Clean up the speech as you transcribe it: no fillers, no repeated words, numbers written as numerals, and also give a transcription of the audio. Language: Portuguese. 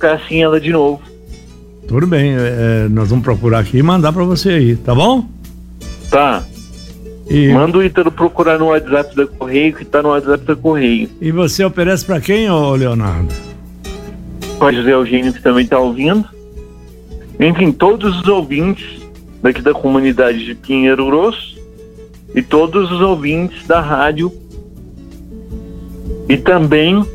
colocar assim ela de novo. Tudo bem, nós vamos procurar aqui e mandar para você aí, tá bom? Tá. Manda o Ítalo procurar no WhatsApp da Correio, que tá no WhatsApp da Correio. E você oferece para quem, ô Leonardo? Para José Eugênio, que também tá ouvindo. Enfim, todos os ouvintes daqui da comunidade de Pinheiro Grosso e todos os ouvintes da rádio e também